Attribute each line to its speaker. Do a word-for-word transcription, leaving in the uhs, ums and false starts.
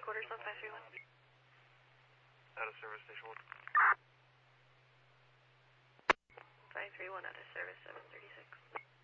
Speaker 1: quarters on five three one.
Speaker 2: Out of service, station one.
Speaker 1: five three one out of service, seven thirty-six.